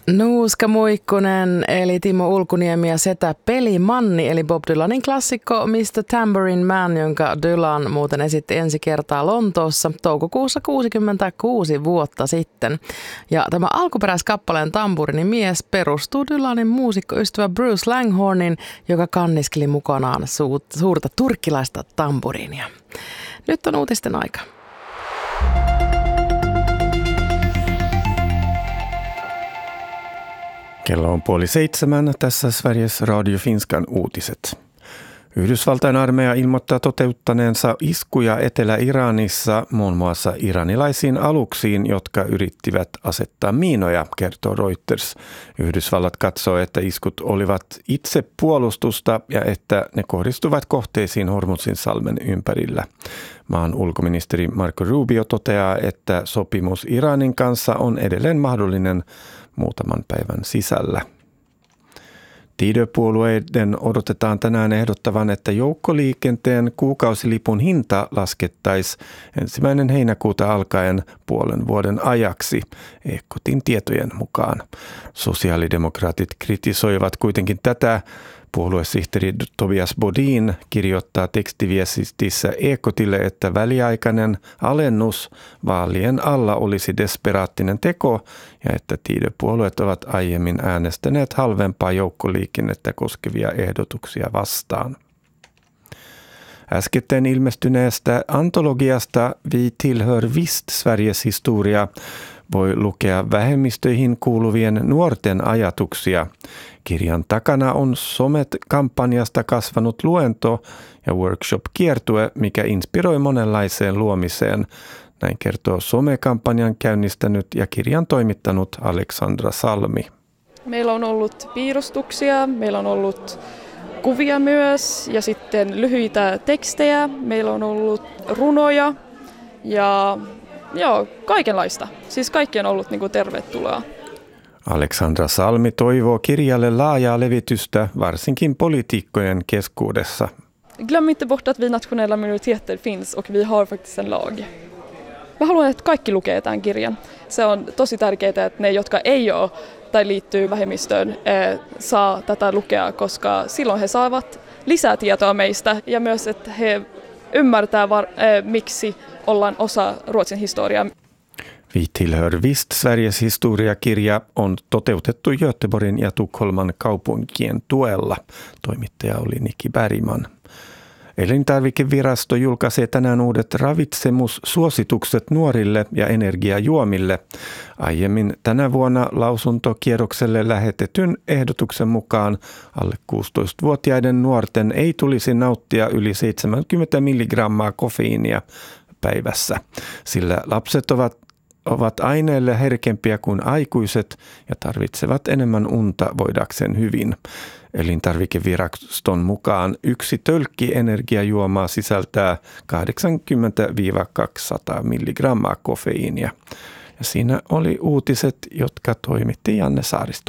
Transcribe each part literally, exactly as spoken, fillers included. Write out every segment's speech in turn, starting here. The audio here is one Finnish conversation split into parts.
Nuuska Muikkunen eli Timo Ulkuniemi ja setä Pelimanni eli Bob Dylanin klassikko mister Tambourine Man, jonka Dylan muuten esitti ensi kertaa Lontoossa toukokuussa kuusikymmentäkuusi vuotta sitten. Ja tämä alkuperäiskappaleen tamburinimies perustuu Dylanin muusikkoystävä Bruce Langhornin, joka kanniskeli mukanaan su- suurta turkkilaista tamburiinia. Nyt on uutisten aika. Kello on puoli seitsemän, tässä Sveriges Radio Finskan uutiset. Yhdysvaltain armeija ilmoittaa toteuttaneensa iskuja Etelä-Iranissa muun muassa iranilaisiin aluksiin, jotka yrittivät asettaa miinoja, kertoo Reuters. Yhdysvallat katsoo, että iskut olivat itse puolustusta ja että ne kohdistuvat kohteisiin Hormuzin salmen ympärillä. Maan ulkoministeri Marco Rubio toteaa, että sopimus Iranin kanssa on edelleen mahdollinen muutaman päivän sisällä. Tiedöpuolueiden odotetaan tänään ehdottavan, että joukkoliikenteen kuukausilipun hinta laskettaisiin ensimmäinen heinäkuuta alkaen puolen vuoden ajaksi, Ekotin tietojen mukaan. Sosiaalidemokraatit kritisoivat kuitenkin tätä. Puoluesihteeri Tobias Bodin kirjoittaa tekstiviestissä Ekotille, että väliaikainen alennus vaalien alla olisi desperaattinen teko ja että Tiedöpuolueet ovat aiemmin äänestäneet halvempaa joukkoliikennettä koskevia ehdotuksia vastaan. Äskettäin ilmestyneestä antologiasta Vi tillhör visst Sveriges historia voi lukea vähemmistöihin kuuluvien nuorten ajatuksia. Kirjan takana on Somet-kampanjasta kasvanut luento- ja workshop-kiertue, mikä inspiroi monenlaiseen luomiseen. Näin kertoo Some-kampanjan käynnistänyt ja kirjan toimittanut Aleksandra Salmi. Meillä on ollut piirustuksia, meillä on ollut kuvia myös ja sitten lyhyitä tekstejä. Meillä on ollut runoja ja joo, kaikenlaista. Siis kaikki on ollut niin kuin tervetuloa. Aleksandra Salmi toivoo kirjalle laajaa levitystä, varsinkin poliitikkojen keskuudessa. Glöm inte bort att vi nationella minoriteter finns och vi har faktiskt en lag. Mä haluan, että kaikki lukee tämän kirjan. Se on tosi tärkeää, että ne, jotka ei ole tai liittyy vähemmistöön, saa tätä lukea, koska silloin he saavat lisää tietoa meistä ja myös, että he ymmärtää, miksi ollaan osa Ruotsin historiaa. Vi tillhör visst Sveriges historiakirja on toteutettu Göteborgin ja Tukholman kaupunkien tuella. Toimittaja oli Niki Bergman. Elintarvikevirasto julkaisee tänään uudet ravitsemussuositukset nuorille ja energiajuomille. Aiemmin tänä vuonna lausuntokierrokselle lähetetyn ehdotuksen mukaan alle kuusitoistavuotiaiden nuorten ei tulisi nauttia yli seitsemänkymmentä milligrammaa kofeiinia päivässä, sillä lapset ovat ovat aineille herkempiä kuin aikuiset ja tarvitsevat enemmän unta voidakseen hyvin. Elintarvikeviraston mukaan yksi tölkki energiajuomaa sisältää kahdeksankymmentä kaksisataa milligrammaa kofeiinia. Ja siinä oli uutiset, jotka toimitti Janne Saaristo.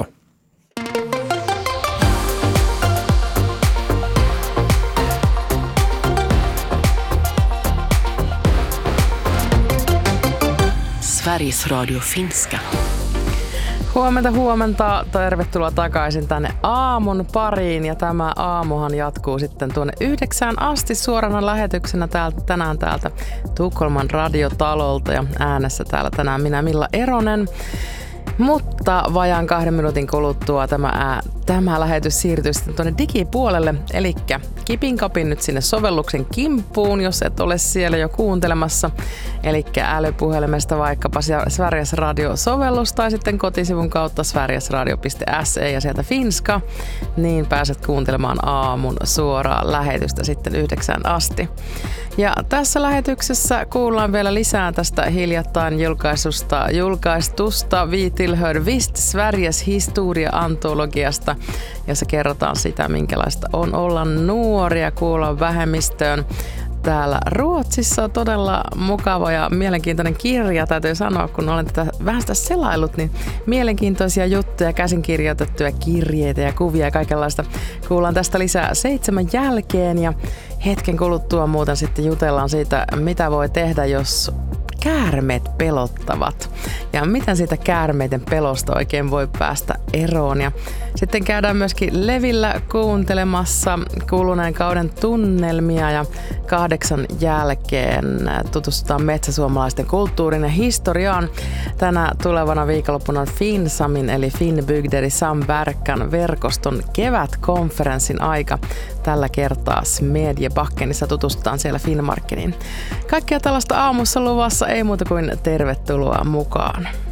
Sveriges Radio Finska. Huomenta, huomenta. Tervetuloa takaisin tänne aamun pariin. Ja tämä aamuhan jatkuu sitten tuonne yhdeksään asti suorana lähetyksenä täältä, tänään täältä Tukholman radiotalolta. Ja äänessä täällä tänään minä Milla Eronen. Mutta vajaan kahden minuutin kuluttua tämä, ää, tämä lähetys siirtyy sitten tuonne digipuolelle. Eli kipin kapin nyt sinne sovelluksen kimppuun, jos et ole siellä jo kuuntelemassa. Eli älypuhelimesta vaikkapa Sveriges Radio-sovellus tai sitten kotisivun kautta sverigesradio piste se ja sieltä Finska. Niin pääset kuuntelemaan aamun suoraa lähetystä sitten yhdeksään asti. Ja tässä lähetyksessä kuullaan vielä lisää tästä hiljattain julkaisusta, julkaistusta Vi tillhör visst Sveriges historia-antologiasta, jossa kerrotaan sitä, minkälaista on olla nuoria, kuulla vähemmistöön. Täällä Ruotsissa on todella mukava ja mielenkiintoinen kirja, täytyy sanoa, kun olen tätä vähän sitä selailut, niin mielenkiintoisia juttuja, käsinkirjoitettuja kirjeitä ja kuvia ja kaikenlaista. Kuullaan tästä lisää seitsemän jälkeen ja hetken kuluttua muuten sitten jutellaan siitä, mitä voi tehdä, jos käärmeet pelottavat ja miten siitä käärmeiden pelosta oikein voi päästä eroon. Ja sitten käydään myöskin Levillä kuuntelemassa kuluneen kauden tunnelmia ja kahdeksan jälkeen tutustutaan metsäsuomalaisten kulttuurin ja historiaan. Tänä tulevana viikonloppuna Finsamin eli Finnbygder i Samverkan verkoston kevätkonferenssin aika. Tällä kertaa Smedjebackenissa tutustutaan siellä Finnmarkeniin. Kaikkea tällaista aamussa luvassa, ei muuta kuin tervetuloa mukaan.